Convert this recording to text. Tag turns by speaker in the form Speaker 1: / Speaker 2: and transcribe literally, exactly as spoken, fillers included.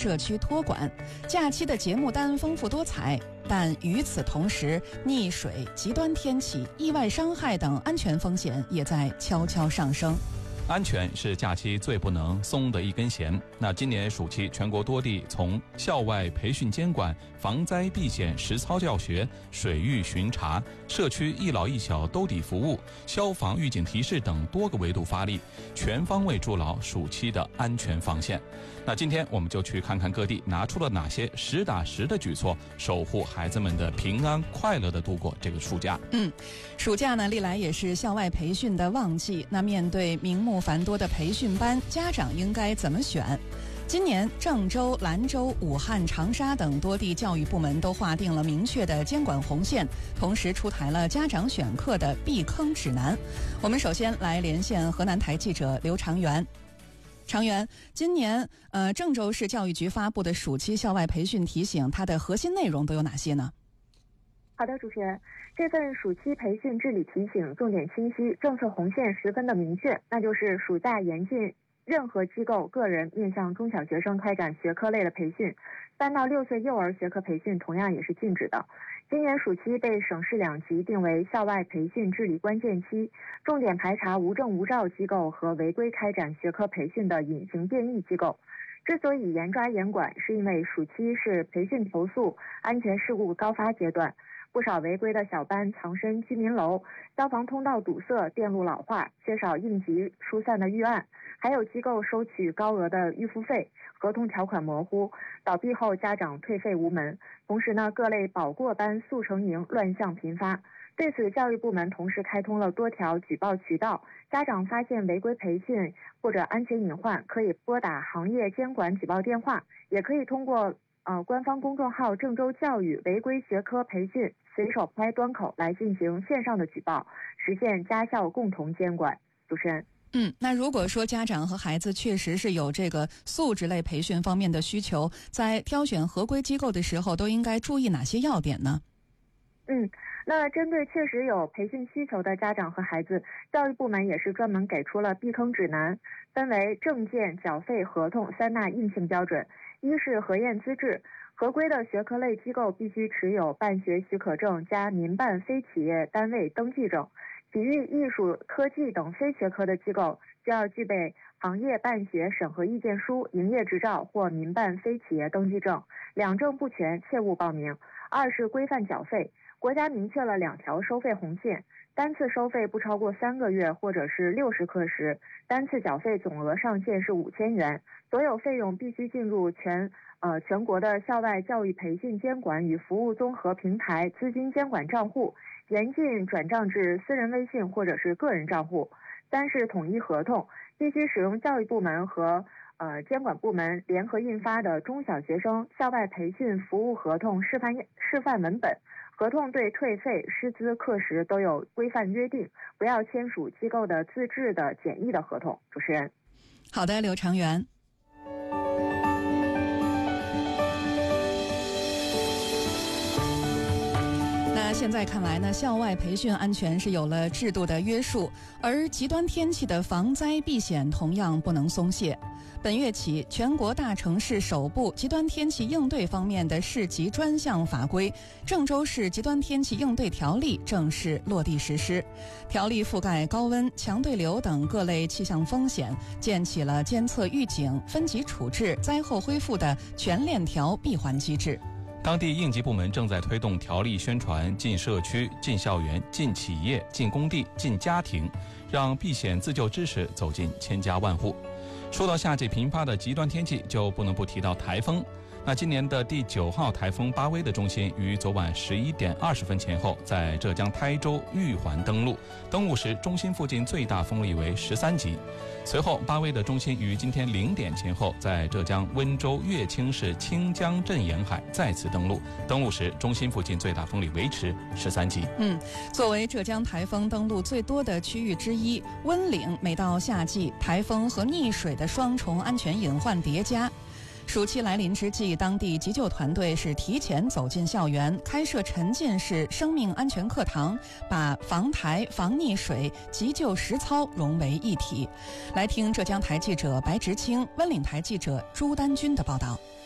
Speaker 1: 社区托管。假期的节目单丰富多彩，但与此同时，溺水、极端天气、意外伤害等安全风险也在悄悄上升。
Speaker 2: 安全是假期最不能松的一根弦。那今年暑期，全国多地从校外培训监管、防灾避险实操教学、水域巡查、社区一老一小兜底服务、消防预警提示等多个维度发力，全方位筑牢暑期的安全防线。那今天我们就去看看各地拿出了哪些实打实的举措，守护孩子们的平安快乐地度过这个暑假。
Speaker 1: 嗯，暑假呢，历来也是校外培训的旺季。那面对名目繁多的培训班，家长应该怎么选？今年郑州、兰州、武汉、长沙等多地教育部门都划定了明确的监管红线，同时出台了家长选课的避坑指南。我们首先来连线河南台记者刘长元。长元，今年呃郑州市教育局发布的暑期校外培训提醒，它的核心内容都有哪些呢？
Speaker 3: 好的，主持人，这份暑期培训治理提醒重点清晰，政策红线十分的明确，那就是暑假严禁任何机构、个人面向中小学生开展学科类的培训，三到六岁幼儿学科培训同样也是禁止的。今年暑期被省市两级定为校外培训治理关键期，重点排查无证无照机构和违规开展学科培训的隐形变异机构。之所以严抓严管，是因为暑期是培训投诉、安全事故高发阶段，不少违规的小班藏身居民楼，消防通道堵塞、电路老化，缺少应急疏散的预案，还有机构收取高额的预付费，合同条款模糊，倒闭后家长退费无门。同时呢，各类保过班速成营乱象频发。对此，教育部门同时开通了多条举报渠道，家长发现违规培训或者安全隐患，可以拨打行业监管举报电话，也可以通过呃官方公众号郑州教育违规学科培训随手拍端口来进行线上的举报，实现家校共同监管。主持人。
Speaker 1: 嗯，那如果说家长和孩子确实是有这个素质类培训方面的需求，在挑选合规机构的时候，都应该注意哪些要点呢？
Speaker 3: 嗯，那针对确实有培训需求的家长和孩子，教育部门也是专门给出了避坑指南，分为证件、缴费、合同三大硬性标准。一是核验资质，合规的学科类机构必须持有办学许可证加民办非企业单位登记证。体育、艺术、科技等非学科的机构需要具备行业办学审核意见书、营业执照或民办非企业登记证，两证不全切勿报名。二是规范缴费，国家明确了两条收费红线，单次收费不超过三个月或者是六十课时，单次缴费总额上限是五千元，所有费用必须进入全呃全国的校外教育培训监管与服务综合平台资金监管账户，严禁转账至私人微信或者是个人账户。三是统一合同，必须使用教育部门和呃监管部门联合印发的中小学生校外培训服务合同示范示范文本，合同对退费、师资、课时都有规范约定，不要签署机构的自制的简易的合同。主持人。
Speaker 1: 好的，刘长元。那现在看来呢，校外培训安全是有了制度的约束，而极端天气的防灾避险同样不能松懈。本月起，全国大城市首部极端天气应对方面的市级专项法规《郑州市极端天气应对条例》正式落地实施。条例覆盖高温、强对流等各类气象风险，建起了监测预警、分级处置、灾后恢复的全链条闭环机制。
Speaker 2: 当地应急部门正在推动条例宣传进社区、进校园、进企业、进工地、进家庭，让避险自救知识走进千家万户。说到夏季频发的极端天气，就不能不提到台风。那今年的第九号台风巴威的中心于昨晚十一点二十分前后在浙江台州玉环登陆，登陆时中心附近最大风力为十三级。随后巴威的中心于今天零点前后在浙江温州乐清市清江镇沿海再次登陆，登陆时中心附近最大风力维持十三级。
Speaker 1: 嗯，作为浙江台风登陆最多的区域之一，温岭每到夏季，台风和溺水的双重安全隐患叠加。暑期来临之际，当地急救团队是提前走进校园，开设沉浸式生命安全课堂，把防台、防溺水、急救实操融为一体。来听浙江台记者白直清、温岭台记者朱丹军的报道。